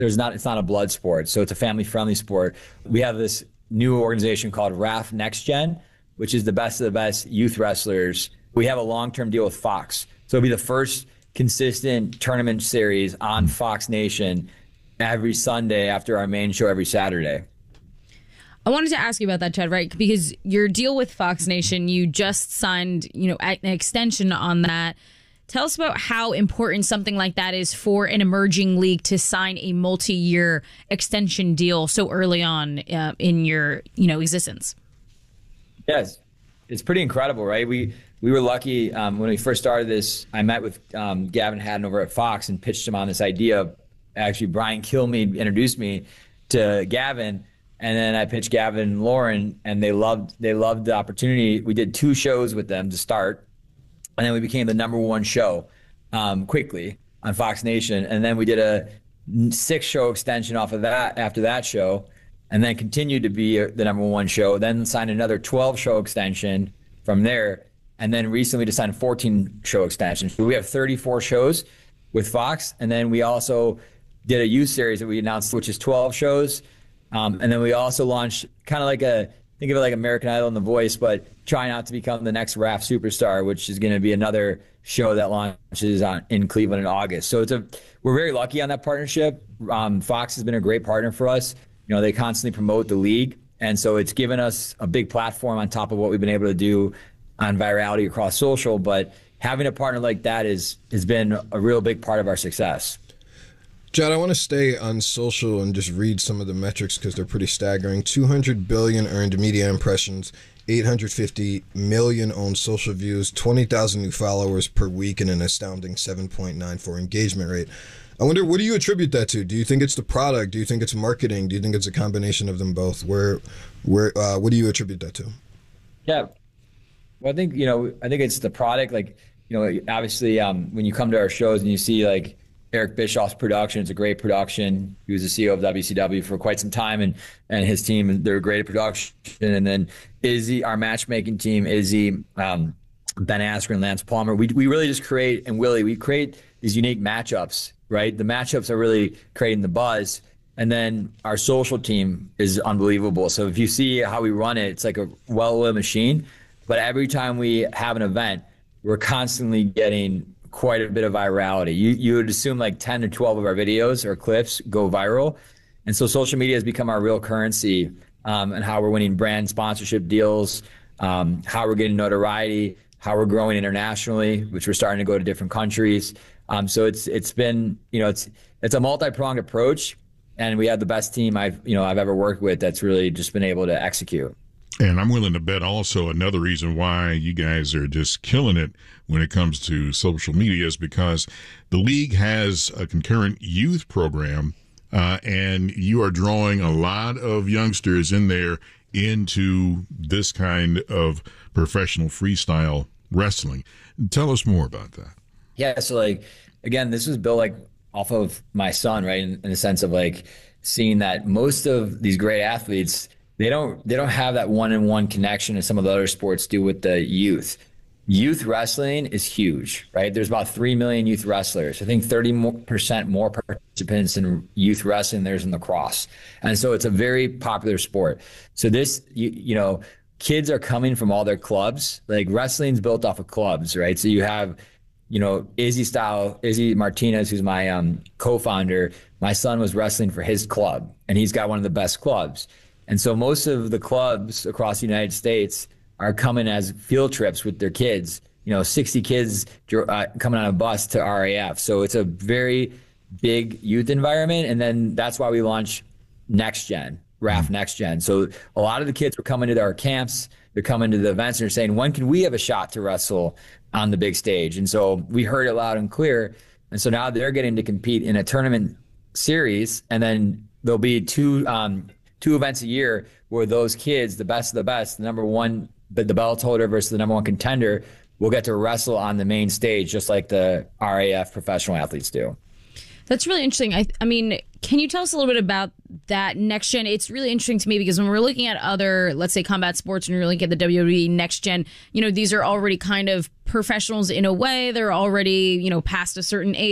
it's not a blood sport. So it's a family friendly sport. We have this new organization called RAF Next Gen, which is the best of the best youth wrestlers. We have a long-term deal with Fox. So it'll be the first consistent tournament series on Fox Nation every Sunday after our main show every Saturday. I wanted to ask you about that, Chad, right? Because your deal with Fox Nation, you just signed, an extension on that. Tell us about how important something like that is for an emerging league to sign a multi-year extension deal so early on in your, existence. Yes, it's pretty incredible, right? We were lucky when we first started this. I met with Gavin Haddon over at Fox and pitched him on this idea. Actually, Brian Kilmeade introduced me to Gavin, and then I pitched Gavin and Lauren, and they loved the opportunity. We did 2 shows with them to start, and then we became the #1 show quickly on Fox Nation. And then we did a 6-show extension off of that after that show, and then continued to be the #1 show. Then signed another 12-show extension from there, and then recently just signed a 14-show extension. So we have 34 shows with Fox, and then we also did a youth series that we announced, which is 12 shows. And then we also launched kind of like think of it like American Idol and The Voice, but trying out to become the next RAF Superstar, which is going to be another show that launches in Cleveland in August. So we're very lucky on that partnership. Fox has been a great partner for us. They constantly promote the league, and so it's given us a big platform on top of what we've been able to do on virality across social. But having a partner like that has been a real big part of our success. Chad, I want to stay on social and just read some of the metrics because they're pretty staggering. 200 billion earned media impressions, 850 million owned social views, 20,000 new followers per week, and an astounding 7.94 engagement rate. I wonder, what do you attribute that to? Do you think it's the product? Do you think it's marketing? Do you think it's a combination of them both? What do you attribute that to? Yeah, well, I think it's the product. Obviously, when you come to our shows and you see Eric Bischoff's production, it's a great production. He was the CEO of WCW for quite some time, and his team, they're great at production. And then Izzy, our matchmaking team, Izzy, Ben Askren, Lance Palmer, we really just create, and Willie, we create these unique matchups, right? The matchups are really creating the buzz. And then our social team is unbelievable. So if you see how we run it, it's like a well-oiled machine. But every time we have an event, we're constantly getting quite a bit of virality. You would assume 10 to 12 of our videos or clips go viral. And so social media has become our real currency, and how we're winning brand sponsorship deals, how we're getting notoriety, how we're growing internationally, which we're starting to go to different countries. So it's been, it's a multi-pronged approach, and we have the best team I've ever worked with that's really just been able to execute. And I'm willing to bet also another reason why you guys are just killing it when it comes to social media is because the league has a concurrent youth program, and you are drawing a lot of youngsters in there into this kind of professional freestyle wrestling. Tell us more about that. Yeah, so again, this was built off of my son, right? In the sense of seeing that most of these great athletes, they don't have that one-on-one connection as some of the other sports do with the youth. Youth wrestling is huge, right? There's about 3 million youth wrestlers. I think 30% more participants in youth wrestling there's in lacrosse. And so it's a very popular sport. So this, kids are coming from all their clubs. Wrestling's built off of clubs, right? So you have, Izzy Martinez, who's my co-founder. My son was wrestling for his club, and he's got one of the best clubs. And so most of the clubs across the United States are coming as field trips with their kids, 60 kids coming on a bus to RAF. So it's a very big youth environment. And then that's why we launched Next Gen, RAF Next Gen. So a lot of the kids were coming to our camps, they're coming to the events, and they're saying, when can we have a shot to wrestle on the big stage? And so we heard it loud and clear. And so now they're getting to compete in a tournament series, and then there'll be two events a year where those kids, the best of the best, the #1, the belt holder versus the #1 contender, will get to wrestle on the main stage, just like the RAF professional athletes do. That's really interesting. I mean, can you tell us a little bit about that Next Gen? It's really interesting to me because when we're looking at other, let's say, combat sports, and you're looking at the WWE Next Gen, these are already kind of professionals in a way. They're already, past a certain age.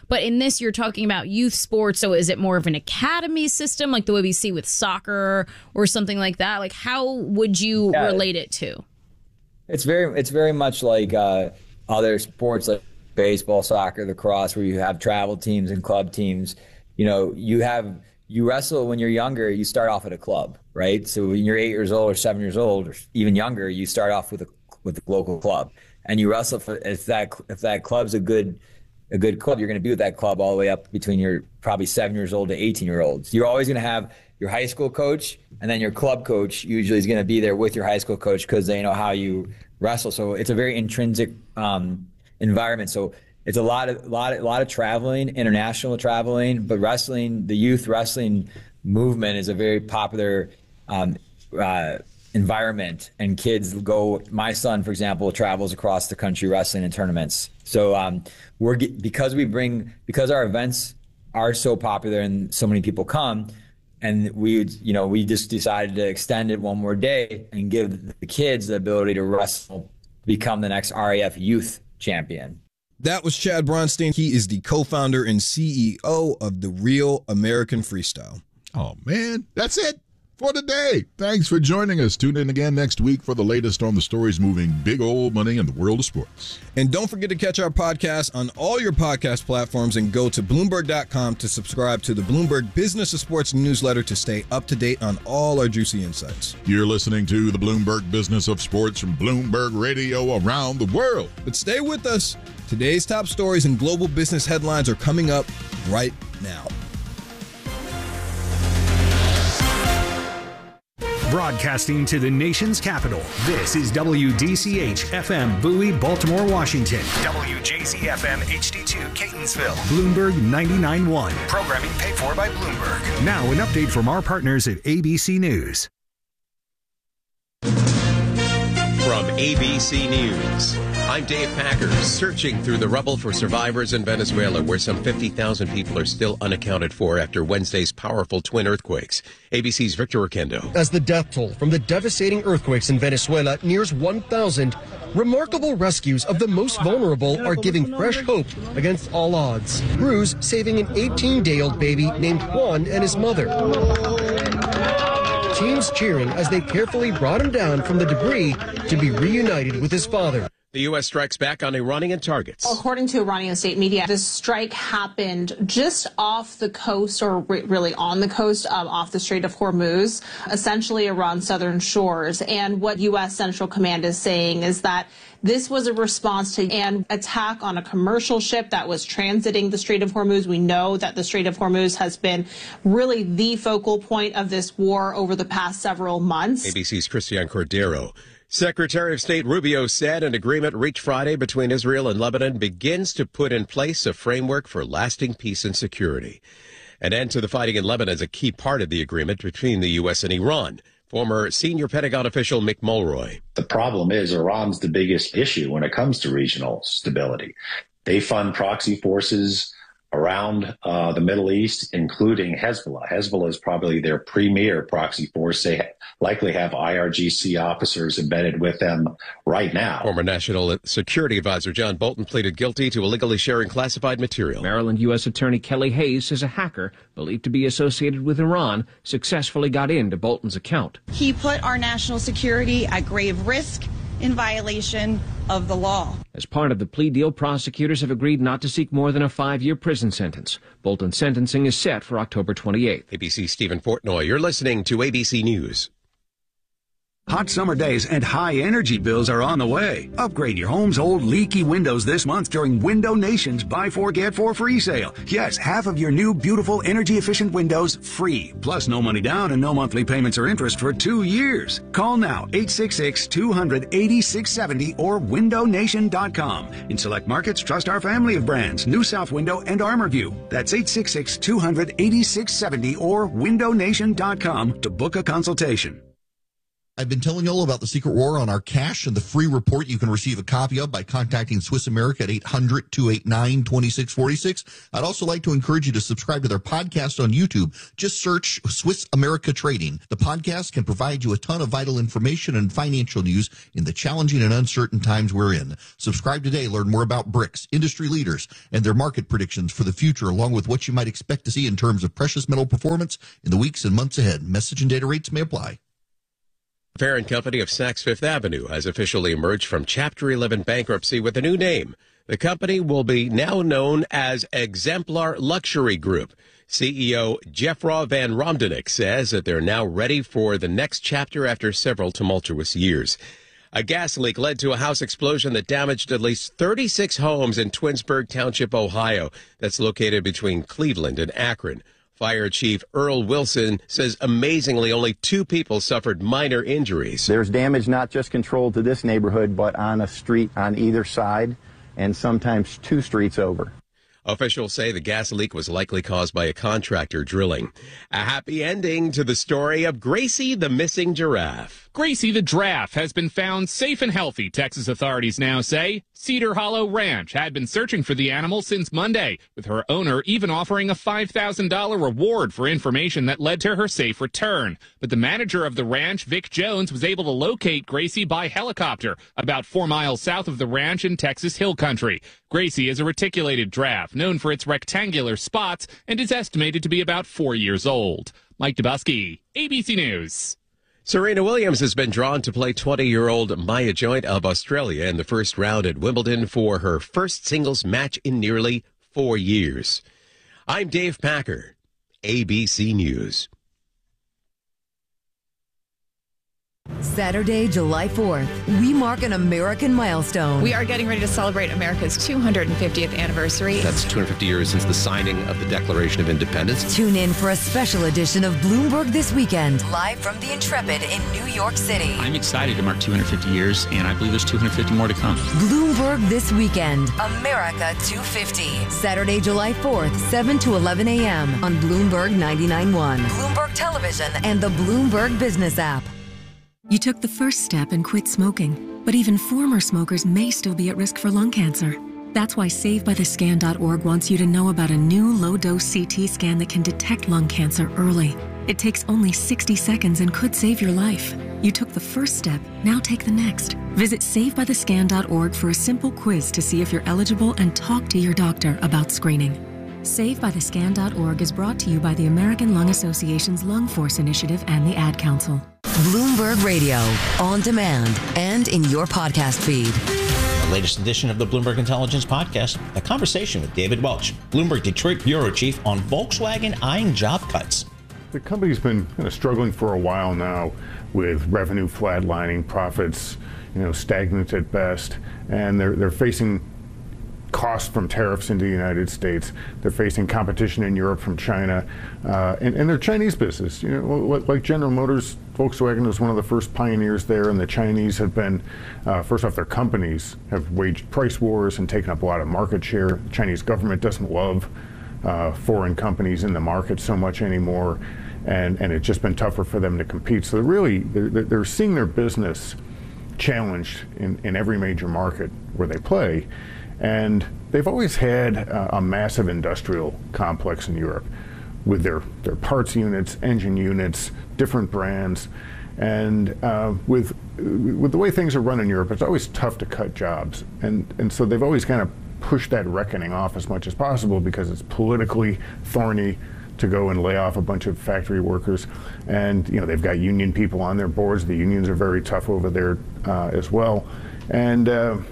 But in this, you're talking about youth sports. So is it more of an academy system like the way we see with soccer or something like that? Like, how would you relate it to? It's very much like other sports like baseball, soccer, lacrosse, where you have travel teams and club teams. You know, you wrestle when you're younger, you start off at a club, right? So when you're 8 years old or 7 years old or even younger, you start off with a local club, and you wrestle for, if that club's a good club, you're going to be with that club all the way up between your probably 7 years old to 18-year-olds. You're always going to have your high school coach, and then your club coach usually is going to be there with your high school coach because they know how you wrestle. So it's a very intrinsic environment. So it's a lot of traveling, international traveling, but wrestling, the youth wrestling movement is a very popular environment, and kids go. My son, for example, travels across the country wrestling in tournaments. So because our events are so popular and so many people come, and we just decided to extend it one more day and give the kids the ability to wrestle, become the next RAF youth champion. That was Chad Bronstein. He is the co-founder and CEO of the Real American Freestyle. Oh, man, that's it for today. Thanks for joining us. Tune in again next week for the latest on the stories moving big old money in the world of sports. And don't forget to catch our podcast on all your podcast platforms, and go to Bloomberg.com to subscribe to the Bloomberg Business of Sports newsletter to stay up to date on all our juicy insights. You're listening to the Bloomberg Business of Sports from Bloomberg Radio around the world. But stay with us. Today's top stories and global business headlines are coming up right now. Broadcasting to the nation's capital, this is WDCH-FM Bowie, Baltimore, Washington. WJZ-FM HD2 Catonsville. Bloomberg 99.1. Programming paid for by Bloomberg. Now an update from our partners at ABC News. From ABC News, I'm Dave Packers, searching through the rubble for survivors in Venezuela, where some 50,000 people are still unaccounted for after Wednesday's powerful twin earthquakes. ABC's Victor Oquendo. As the death toll from the devastating earthquakes in Venezuela nears 1,000, remarkable rescues of the most vulnerable are giving fresh hope against all odds. Crews saving an 18-day-old baby named Juan and his mother. Teams cheering as they carefully brought him down from the debris to be reunited with his father. The U.S. strikes back on Iranian targets. According to Iranian state media, this strike happened just off the coast, or really on the coast, off the Strait of Hormuz, essentially Iran's southern shores. And what U.S. Central Command is saying is that this was a response to an attack on a commercial ship that was transiting the Strait of Hormuz. We know that the Strait of Hormuz has been really the focal point of this war over the past several months. ABC's Christian Cordero. Secretary of State Rubio said an agreement reached Friday between Israel and Lebanon begins to put in place a framework for lasting peace and security. An end to the fighting in Lebanon is a key part of the agreement between the U.S. and Iran. Former senior Pentagon official Mick Mulroy. The problem is Iran's the biggest issue when it comes to regional stability. They fund proxy forces around the Middle East, including Hezbollah. Hezbollah is probably their premier proxy force. They likely have IRGC officers embedded with them right now. Former National Security Advisor John Bolton pleaded guilty to illegally sharing classified material. Maryland U.S. Attorney Kelly Hayes says a hacker believed to be associated with Iran successfully got into Bolton's account. He put our national security at grave risk in violation of the law. As part of the plea deal, prosecutors have agreed not to seek more than a 5-year prison sentence. Bolton's sentencing is set for October 28th. ABC's Stephen Portnoy. You're listening to ABC News. Hot summer days and high energy bills are on the way. Upgrade your home's old leaky windows this month during Window Nation's Buy 4 Get 4 free sale. Yes, half of your new beautiful energy efficient windows free. Plus no money down and no monthly payments or interest for 2 years. Call now 866-200-8670 or windownation.com. In select markets, trust our family of brands, New South Window and ArmorView. That's 866-200-8670 or windownation.com to book a consultation. I've been telling you all about the secret war on our cash and the free report you can receive a copy of by contacting Swiss America at 800-289-2646. I'd also like to encourage you to subscribe to their podcast on YouTube. Just search Swiss America Trading. The podcast can provide you a ton of vital information and financial news in the challenging and uncertain times we're in. Subscribe today. Learn more about BRICS, industry leaders, and their market predictions for the future, along with what you might expect to see in terms of precious metal performance in the weeks and months ahead. Message and data rates may apply. Parent company of Saks Fifth Avenue has officially emerged from Chapter 11 bankruptcy with a new name. The company will be now known as Exemplar Luxury Group. CEO Jeffra Van Romdenick says that they're now ready for the next chapter after several tumultuous years. A gas leak led to a house explosion that damaged at least 36 homes in Twinsburg Township, Ohio. That's located between Cleveland and Akron. Fire Chief Earl Wilson says amazingly only 2 people suffered minor injuries. There's damage not just controlled to this neighborhood, but on a street on either side, and sometimes 2 streets over. Officials say the gas leak was likely caused by a contractor drilling. A happy ending to the story of Gracie the missing giraffe. Gracie the giraffe has been found safe and healthy, Texas authorities now say. Cedar Hollow Ranch had been searching for the animal since Monday, with her owner even offering a $5,000 reward for information that led to her safe return. But the manager of the ranch, Vic Jones, was able to locate Gracie by helicopter about 4 miles south of the ranch in Texas Hill Country. Gracie is a reticulated giraffe, known for its rectangular spots, and is estimated to be about 4 years old. Mike Dubusky, ABC News. Serena Williams has been drawn to play 20-year-old Maya Joint of Australia in the first round at Wimbledon for her first singles match in nearly 4 years. I'm Dave Packer, ABC News. Saturday, July 4th, we mark an American milestone. We are getting ready to celebrate America's 250th anniversary. That's 250 years since the signing of the Declaration of Independence. Tune in for a special edition of Bloomberg This Weekend, live from the Intrepid in New York City. I'm excited to mark 250 years, and I believe there's 250 more to come. Bloomberg This Weekend, America 250. Saturday, July 4th, 7 to 11 a.m. on Bloomberg 99.1, Bloomberg Television, and the Bloomberg Business app. You took the first step and quit smoking, but even former smokers may still be at risk for lung cancer. That's why SaveByTheScan.org wants you to know about a new low-dose CT scan that can detect lung cancer early. It takes only 60 seconds and could save your life. You took the first step, now take the next. Visit SaveByTheScan.org for a simple quiz to see if you're eligible and talk to your doctor about screening. SaveByTheScan.org is brought to you by the American Lung Association's Lung Force Initiative and the Ad Council. Bloomberg Radio, on demand, and in your podcast feed. The latest edition of the Bloomberg Intelligence Podcast, a conversation with David Welch, Bloomberg Detroit Bureau Chief, on Volkswagen eyeing job cuts. The company's been kind of struggling for a while now with revenue flatlining, profits, stagnant at best, and they're facing costs from tariffs into the United States. They're facing competition in Europe from China, and their Chinese business. Like General Motors, Volkswagen was one of the first pioneers there, and the Chinese have been, first off, their companies have waged price wars and taken up a lot of market share. The Chinese government doesn't love foreign companies in the market so much anymore, and it's just been tougher for them to compete. So they're seeing their business challenged in every major market where they play. And they've always had a massive industrial complex in Europe with their parts units, engine units, different brands. And with the way things are run in Europe, it's always tough to cut jobs. And so they've always kind of pushed that reckoning off as much as possible because it's politically thorny to go and lay off a bunch of factory workers. And they've got union people on their boards. The unions are very tough over there as well. And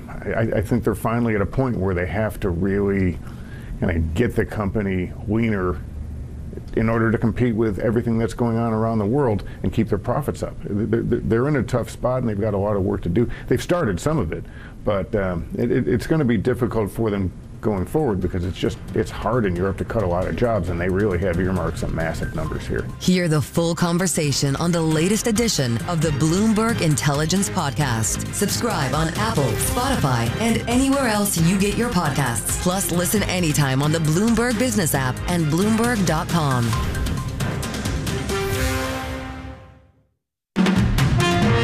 I think they're finally at a point where they have to really kind of get the company leaner in order to compete with everything that's going on around the world and keep their profits up. They're in a tough spot and they've got a lot of work to do. They've started some of it, but it's going to be difficult for them going forward because it's hard in Europe to cut a lot of jobs, and they really have earmarked some massive numbers here. Hear the full conversation on the latest edition of the Bloomberg Intelligence Podcast. Subscribe on Apple, Spotify, and anywhere else you get your podcasts. Plus, listen anytime on the Bloomberg Business app and Bloomberg.com.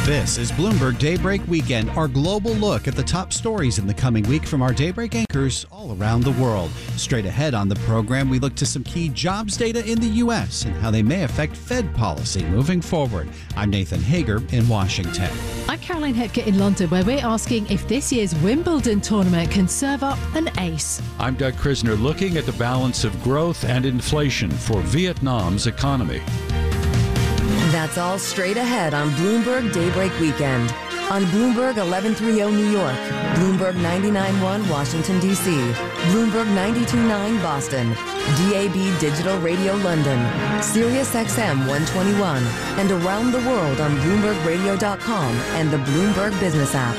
This is Bloomberg Daybreak Weekend, our global look at the top stories in the coming week from our Daybreak anchors all around the world. Straight ahead on the program, we look to some key jobs data in the U.S. and how they may affect Fed policy moving forward. I'm Nathan Hager in Washington. I'm Caroline Hepker in London, where we're asking if this year's Wimbledon tournament can serve up an ace. I'm Doug Krisner, looking at the balance of growth and inflation for Vietnam's economy. That's all straight ahead on Bloomberg Daybreak Weekend. On Bloomberg 1130 New York, Bloomberg 99.1 Washington, D.C., Bloomberg 92.9 Boston, DAB Digital Radio London, Sirius XM 121, and around the world on BloombergRadio.com and the Bloomberg Business app.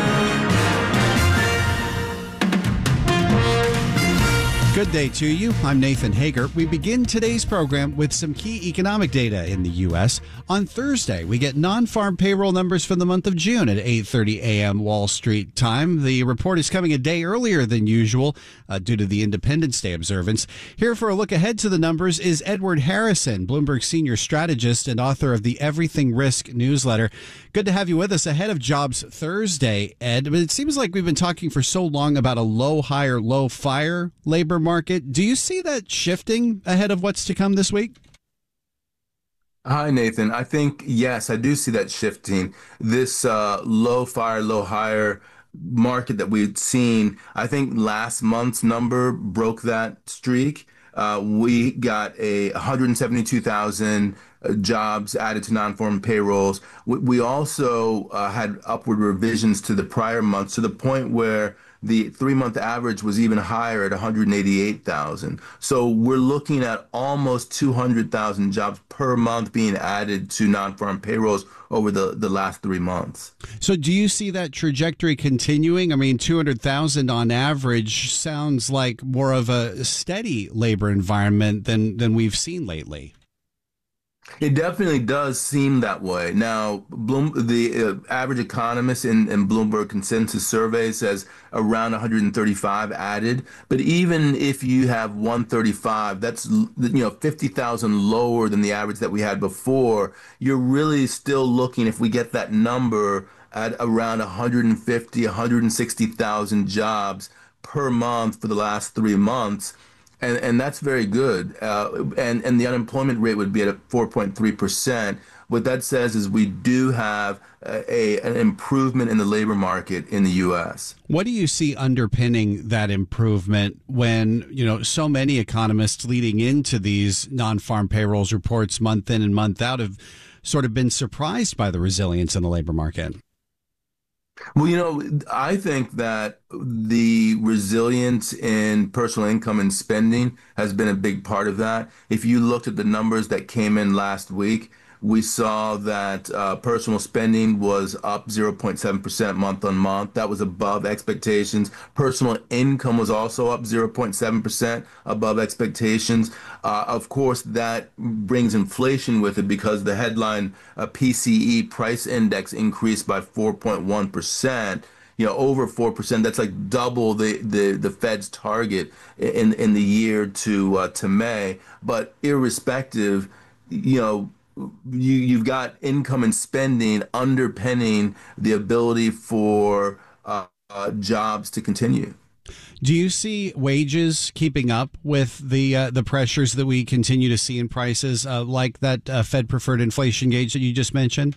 Good day to you. I'm Nathan Hager. We begin today's program with some key economic data in the U.S. On Thursday, we get non-farm payroll numbers for the month of June at 8:30 a.m. Wall Street time. The report is coming a day earlier than usual due to the Independence Day observance. Here for a look ahead to the numbers is Edward Harrison, Bloomberg senior strategist and author of the Everything Risk newsletter. Good to have you with us ahead of Jobs Thursday, Ed. But it seems like we've been talking for so long about a low hire, low fire labor market. Do you see that shifting ahead of what's to come this week? Hi, Nathan. I think, yes, I do see that shifting. This low fire, low hire market that we've seen, I think last month's number broke that streak. We got 172,000 jobs added to non-farm payrolls. We also had upward revisions to the prior month to the point where the 3-month average was even higher at 188,000. So we're looking at almost 200,000 jobs per month being added to non-farm payrolls over the last 3 months. So do you see that trajectory continuing? I mean, 200,000 on average sounds like more of a steady labor environment than we've seen lately. It definitely does seem that way. Now, the average economist in Bloomberg Consensus Survey says around 135 added. But even if you have 135, that's 50,000 lower than the average that we had before. You're really still looking, if we get that number, at around 150, 160,000 jobs per month for the last 3 months. And that's very good. And the unemployment rate would be at 4.3%. What that says is we do have an improvement in the labor market in the U.S. What do you see underpinning that improvement when, so many economists leading into these non-farm payrolls reports month in and month out have sort of been surprised by the resilience in the labor market? Well, I think that the resilience in personal income and spending has been a big part of that. If you looked at the numbers that came in last week, we saw that personal spending was up 0.7% month on month. That was above expectations. Personal income was also up 0.7% above expectations. Of course, that brings inflation with it because the headline PCE price index increased by 4.1%. Over 4%. That's like double the Fed's target in the year to May. But irrespective, you've got income and spending underpinning the ability for jobs to continue. Do you see wages keeping up with the pressures that we continue to see in prices, like that Fed preferred inflation gauge that you just mentioned?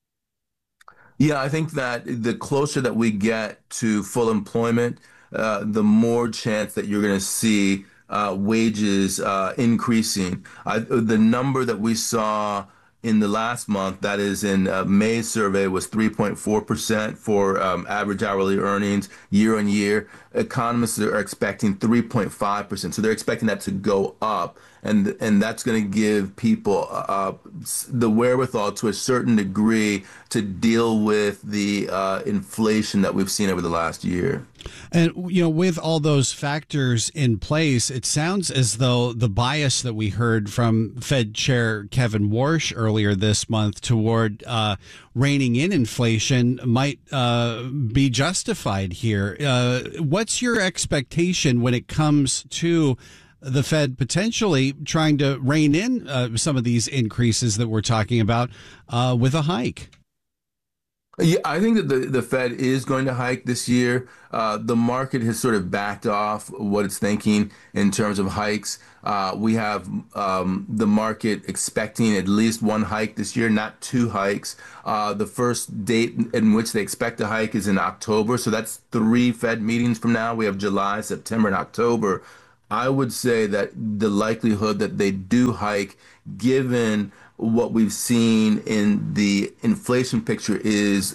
Yeah, I think that the closer that we get to full employment, the more chance that you're going to see wages increasing. The number that we saw in the last month, that is in May's survey, was 3.4% for average hourly earnings year on year. Economists are expecting 3.5%. So they're expecting that to go up. And that's going to give people the wherewithal to a certain degree to deal with the inflation that we've seen over the last year. And, with all those factors in place, it sounds as though the bias that we heard from Fed Chair Kevin Warsh earlier this month toward reining in inflation might be justified here. What's your expectation when it comes to the Fed potentially trying to rein in some of these increases that we're talking about with a hike? Yeah, I think that the Fed is going to hike this year. The market has sort of backed off what it's thinking in terms of hikes. We have the market expecting at least one hike this year, not two hikes. The first date in which they expect a hike is in October. So that's 3 Fed meetings from now. We have July, September, and October. I would say that the likelihood that they do hike, given what we've seen in the inflation picture, is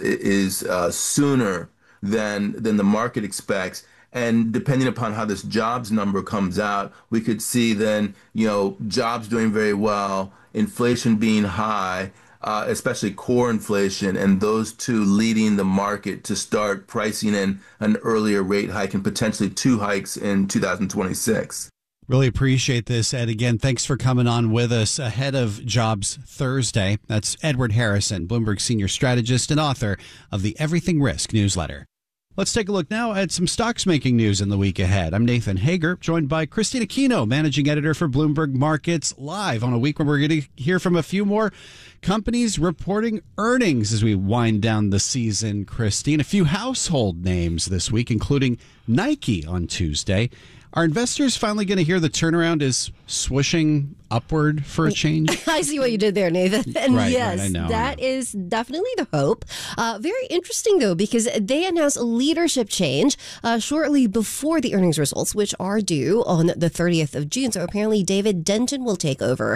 sooner than the market expects. And depending upon how this jobs number comes out, we could see then, jobs doing very well, inflation being high, especially core inflation, and those two leading the market to start pricing in an earlier rate hike and potentially 2 hikes in 2026. Really appreciate this, Ed. Again, thanks for coming on with us ahead of Jobs Thursday. That's Edward Harrison, Bloomberg senior strategist and author of the Everything Risk newsletter. Let's take a look now at some stocks making news in the week ahead. I'm Nathan Hager, joined by Christina Kino, managing editor for Bloomberg Markets, live on a week where we're going to hear from a few more companies reporting earnings as we wind down the season. Christine, a few household names this week, including Nike on Tuesday. Are investors finally going to hear the turnaround is swooshing upward for a change? I see what you did there, Nathan. And right, yes, I know. That is definitely the hope. Very interesting, though, because they announced a leadership change shortly before the earnings results, which are due on the 30th of June. So apparently David Denton will take over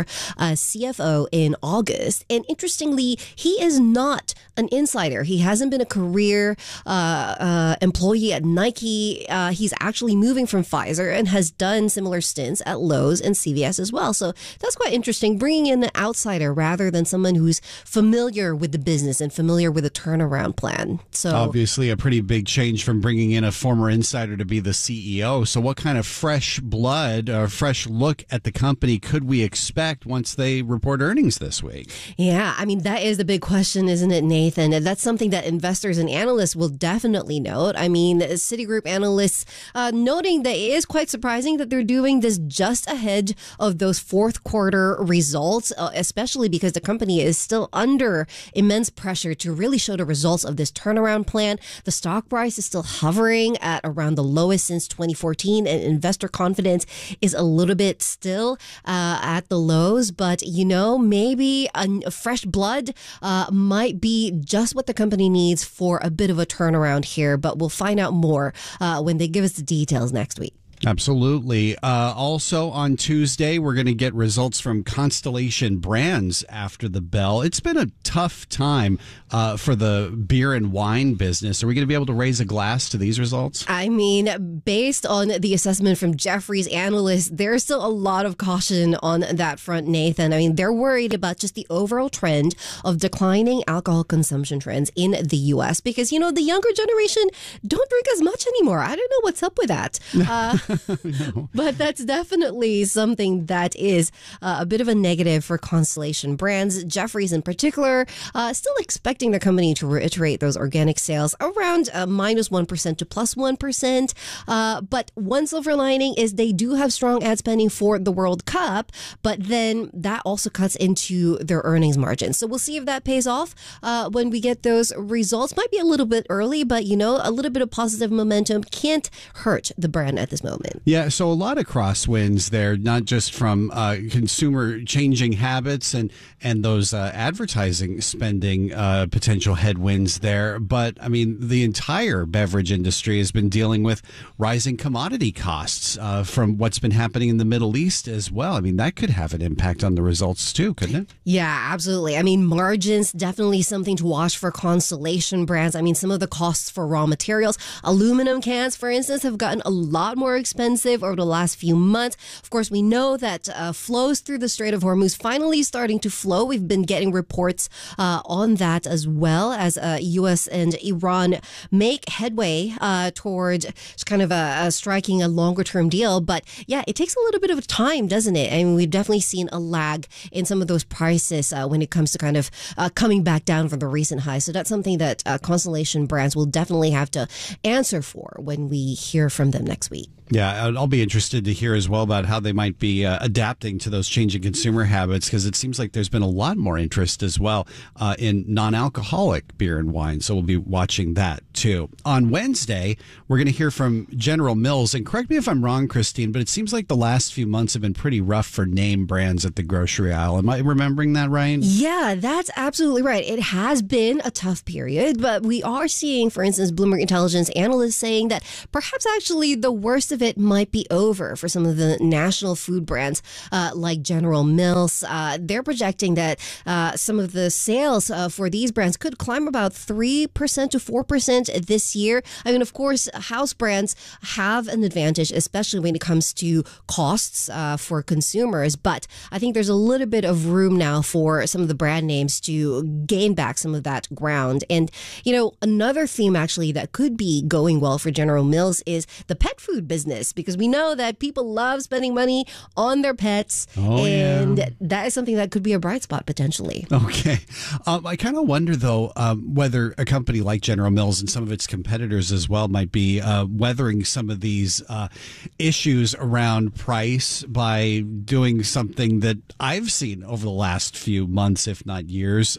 CFO in August. And interestingly, he is not an insider. He hasn't been a career employee at Nike. He's actually moving from Pfizer and has done similar stints at Lowe's and CVS as well. So that's quite interesting, bringing in an outsider rather than someone who's familiar with the business and familiar with the turnaround plan. So obviously a pretty big change from bringing in a former insider to be the CEO. So what kind of fresh blood or fresh look at the company could we expect once they report earnings this week? Yeah, I mean, that is the big question, isn't it, Nathan? And that's something that investors and analysts will definitely note. I mean, Citigroup analysts noting that it is quite surprising that they're doing this just ahead of those fourth quarter results, especially because the company is still under immense pressure to really show the results of this turnaround plan. The stock price is still hovering at around the lowest since 2014, and investor confidence is a little bit still at the lows. But, maybe a fresh blood might be just what the company needs for a bit of a turnaround here. But we'll find out more when they give us the details next week. Absolutely. Also on Tuesday, we're going to get results from Constellation Brands after the bell. It's been a tough time for the beer and wine business. Are we going to be able to raise a glass to these results? I mean, based on the assessment from Jefferies analysts, there's still a lot of caution on that front, Nathan. I mean, they're worried about just the overall trend of declining alcohol consumption trends in the U.S. because, the younger generation don't drink as much anymore. I don't know what's up with that. No. But that's definitely something that is a bit of a negative for Constellation Brands. Jefferies in particular, still expecting the company to reiterate those organic sales around -1% to +1%. But one silver lining is they do have strong ad spending for the World Cup, but then that also cuts into their earnings margin. So we'll see if that pays off when we get those results. Might be a little bit early, but a little bit of positive momentum can't hurt the brand at this moment. Yeah, so a lot of crosswinds there, not just from consumer changing habits and those advertising spending potential headwinds there. But, I mean, the entire beverage industry has been dealing with rising commodity costs from what's been happening in the Middle East as well. I mean, that could have an impact on the results too, couldn't it? Yeah, absolutely. I mean, margins, definitely something to watch for Constellation Brands. I mean, some of the costs for raw materials, aluminum cans, for instance, have gotten a lot more expensive over the last few months. Of course, we know that flows through the Strait of Hormuz finally starting to flow. We've been getting reports on that as well as U.S. and Iran make headway toward kind of striking a longer term deal. But yeah, it takes a little bit of time, doesn't it? I mean, we've definitely seen a lag in some of those prices when it comes to kind of coming back down from the recent highs. So that's something that Constellation Brands will definitely have to answer for when we hear from them next week. Yeah, I'll be interested to hear as well about how they might be adapting to those changing consumer habits, because it seems like there's been a lot more interest as well in non-alcoholic beer and wine. So we'll be watching that too. On Wednesday, we're going to hear from General Mills. And correct me if I'm wrong, Christine, but it seems like the last few months have been pretty rough for name brands at the grocery aisle. Am I remembering that right? Yeah, that's absolutely right. It has been a tough period, but we are seeing, for instance, Bloomberg Intelligence analysts saying that perhaps actually the worst of it might be over for some of the national food brands like General Mills. They're projecting that some of the sales for these brands could climb about 3% to 4% this year. I mean, of course, house brands have an advantage, especially when it comes to costs for consumers. But I think there's a little bit of room now for some of the brand names to gain back some of that ground. And, you know, another theme actually that could be going well for General Mills is the pet food business, because we know that people love spending money on their pets. That is something that could be a bright spot potentially. Okay. I kind of wonder, though, whether a company like General Mills and some of its competitors as well might be weathering some of these issues around price by doing something that I've seen over the last few months, if not years.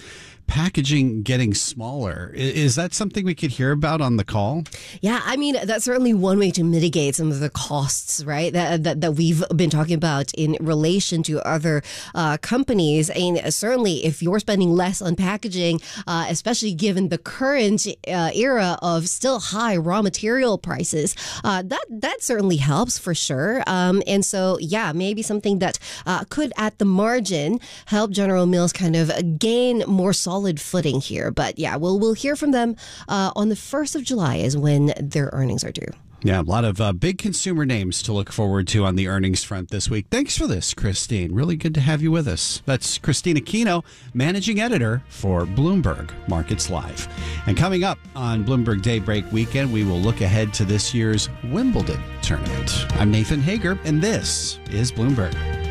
Packaging getting smaller. Is that something we could hear about on the call? Yeah, I mean, that's certainly one way to mitigate some of the costs, right, that we've been talking about in relation to other companies. And certainly if you're spending less on packaging, especially given the current era of still high raw material prices, that certainly helps for sure. And so, yeah, maybe something that could at the margin help General Mills kind of gain more solid footing here. But yeah, we'll hear from them on the 1st of July is when their earnings are due. Yeah, a lot of big consumer names to look forward to on the earnings front this week. Thanks for this, Christine. Really good to have you with us. That's Christine Aquino, managing editor for Bloomberg Markets Live. And coming up on Bloomberg Daybreak Weekend, we will look ahead to this year's Wimbledon tournament. I'm Nathan Hager, and this is Bloomberg.